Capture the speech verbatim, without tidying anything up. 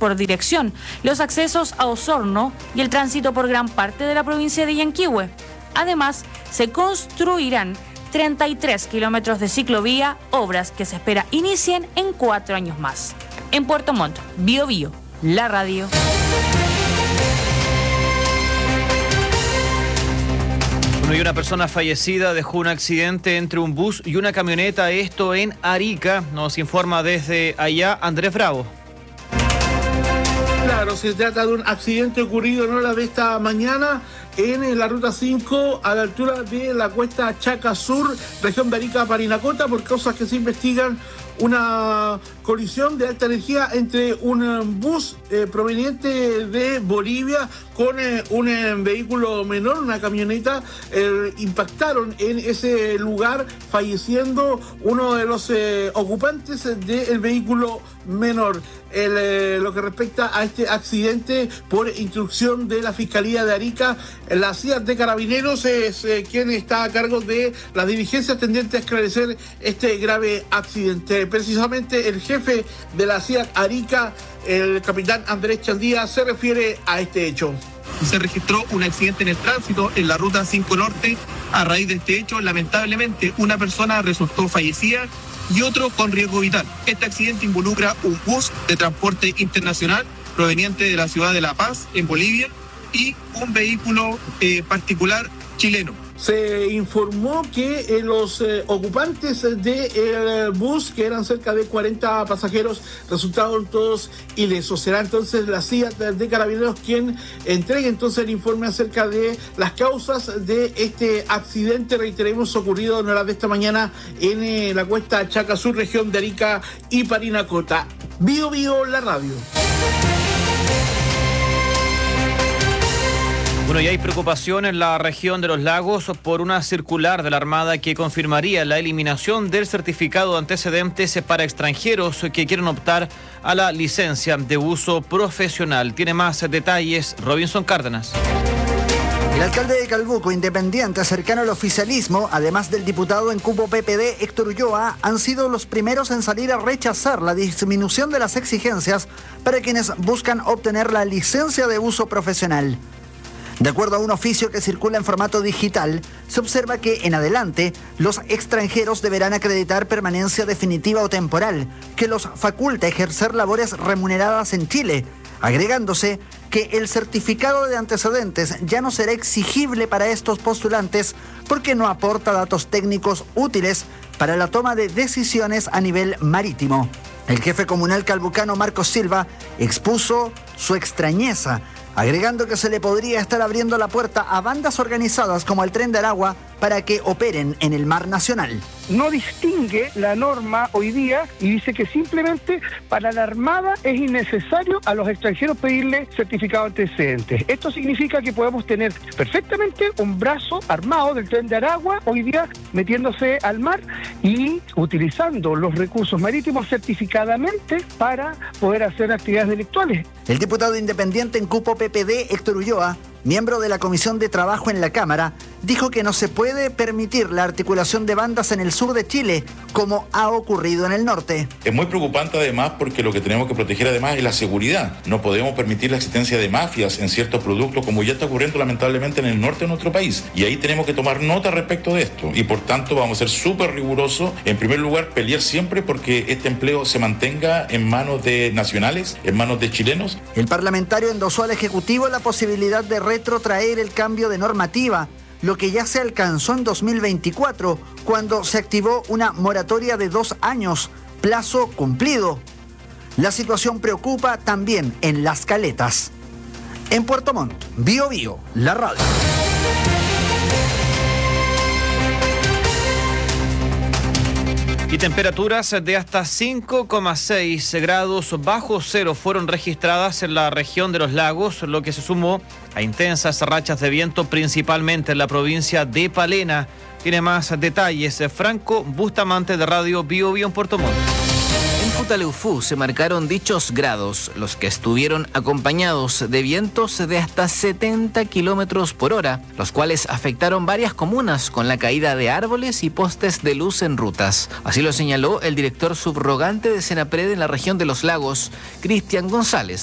por dirección, los accesos a Osorno y el tránsito por gran parte de la provincia de Yanquihue. Además, se construirán treinta y tres kilómetros de ciclovía, obras que se espera inicien en cuatro años más. En Puerto Montt, Bio Bio, la radio. Bueno, y una persona fallecida dejó un accidente entre un bus y una camioneta, esto en Arica. Nos informa desde allá Andrés Bravo. Claro, se trata de un accidente ocurrido en horas de esta mañana en la ruta cinco a la altura de la cuesta Chaca Sur, región de Arica, Parinacota, por causas que se investigan. Una colisión de alta energía entre un bus eh, proveniente de Bolivia con eh, un eh, vehículo menor, una camioneta, eh, impactaron en ese lugar, falleciendo uno de los eh, ocupantes del vehículo menor. El, eh, lo que respecta a este accidente, por instrucción de la Fiscalía de Arica, la C I A de Carabineros es eh, quien está a cargo de las diligencias tendientes a esclarecer este grave accidente. Precisamente el jefe de la C I A Arica, el capitán Andrés Chandía, se refiere a este hecho. Se registró un accidente en el tránsito en la ruta cinco Norte. A raíz de este hecho, lamentablemente, una persona resultó fallecida y otro con riesgo vital. Este accidente involucra un bus de transporte internacional proveniente de la ciudad de La Paz, en Bolivia, y un vehículo eh, particular chileno. Se informó que eh, los eh, ocupantes del eh, bus, que eran cerca de cuarenta pasajeros, resultaron todos ilesos. Será entonces la C I A de Carabineros quien entregue entonces el informe acerca de las causas de este accidente, reiteremos, ocurrido en horas de esta mañana en eh, la cuesta Chaca Sur, región de Arica y Parinacota. Bio Bio, la radio. Bueno, y hay preocupación en la región de los lagos por una circular de la Armada que confirmaría la eliminación del certificado de antecedentes para extranjeros que quieren optar a la licencia de uso profesional. Tiene más detalles Robinson Cárdenas. El alcalde de Calbuco, independiente, cercano al oficialismo, además del diputado en cupo P P D, Héctor Ulloa, han sido los primeros en salir a rechazar la disminución de las exigencias para quienes buscan obtener la licencia de uso profesional. De acuerdo a un oficio que circula en formato digital, se observa que en adelante los extranjeros deberán acreditar permanencia definitiva o temporal, que los faculta ejercer labores remuneradas en Chile, agregándose que el certificado de antecedentes ya no será exigible para estos postulantes porque no aporta datos técnicos útiles para la toma de decisiones a nivel marítimo. El jefe comunal calbucano Marcos Silva expuso su extrañeza, agregando que se le podría estar abriendo la puerta a bandas organizadas como el Tren de Aragua para que operen en el mar nacional. No distingue la norma hoy día y dice que simplemente para la Armada es innecesario a los extranjeros pedirle certificado de antecedentes. Esto significa que podemos tener perfectamente un brazo armado del Tren de Aragua hoy día metiéndose al mar y utilizando los recursos marítimos certificadamente para poder hacer actividades delictuales. El diputado independiente en cupo P P D, Héctor Ulloa, miembro de la Comisión de Trabajo en la Cámara, dijo que no se puede permitir la articulación de bandas en el sur de Chile, como ha ocurrido en el norte. Es muy preocupante además porque lo que tenemos que proteger además es la seguridad. No podemos permitir la existencia de mafias en ciertos productos, como ya está ocurriendo lamentablemente en el norte de nuestro país. Y ahí tenemos que tomar nota respecto de esto. Y por tanto vamos a ser súper rigurosos. En primer lugar, pelear siempre porque este empleo se mantenga en manos de nacionales, en manos de chilenos. El parlamentario endosó al Ejecutivo la posibilidad de retrotraer el cambio de normativa, lo que ya se alcanzó en dos mil veinticuatro, cuando se activó una moratoria de dos años, plazo cumplido. La situación preocupa también en Las Caletas. En Puerto Montt, Bio Bio, la radio. Y temperaturas de hasta cinco coma seis grados bajo cero fueron registradas en la región de los lagos, lo que se sumó a intensas rachas de viento, principalmente en la provincia de Palena. Tiene más detalles Franco Bustamante de Radio Bio Bio en Puerto Montt. En Futaleufú se marcaron dichos grados, los que estuvieron acompañados de vientos de hasta setenta kilómetros por hora, los cuales afectaron varias comunas con la caída de árboles y postes de luz en rutas. Así lo señaló el director subrogante de Senapred en la región de los lagos, Cristian González.